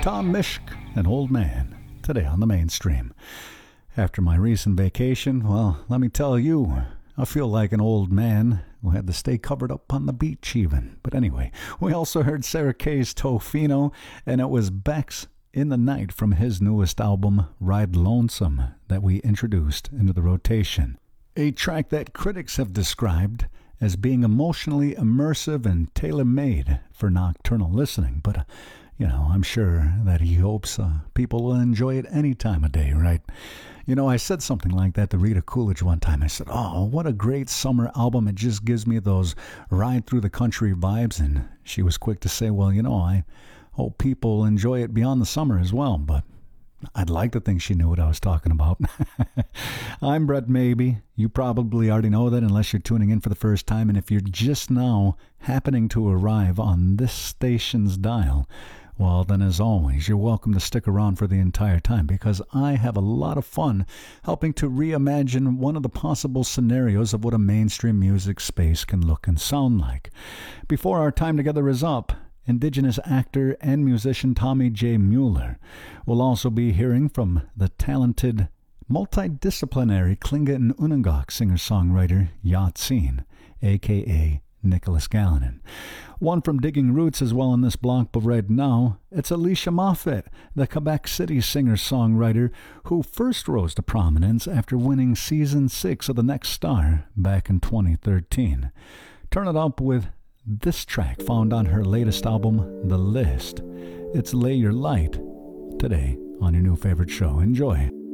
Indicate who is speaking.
Speaker 1: Tom Mishk, an old man, today on the mainstream. After my recent vacation, well, let me tell you, I feel like an old man who had to stay covered up on the beach even. But anyway, we also heard Sarah Kay's Tofino, and it was Beck's In the Night from his newest album, Ride Lonesome, that we introduced into the rotation. A track that critics have described as being emotionally immersive and tailor-made for nocturnal listening. But, I'm sure that he hopes people will enjoy it any time of day, right? I said something like that to Rita Coolidge one time. I said, oh, what a great summer album. It just gives me those ride through the country vibes. And she was quick to say, well, I hope people enjoy it beyond the summer as well. But I'd like to think she knew what I was talking about. I'm Brett Maybe. You probably already know that unless you're tuning in for the first time. And if you're just now happening to arrive on this station's dial, well, then as always, you're welcome to stick around for the entire time because I have a lot of fun helping to reimagine one of the possible scenarios of what a mainstream music space can look and sound like. Before our time together is up, Indigenous actor and musician Tommy J. Mueller will also be hearing from the talented, multidisciplinary Tlingit and Unangak singer-songwriter Yatseen, a.k.a. Nicholas Galinon. One from Digging Roots as well in this block, but right now, it's Alicia Moffett, the Quebec City singer-songwriter who first rose to prominence after winning Season 6 of The Next Star back in 2013. Turn it up with this track found on her latest album, The List. It's Lay Your Light, today on your new favorite show. Enjoy.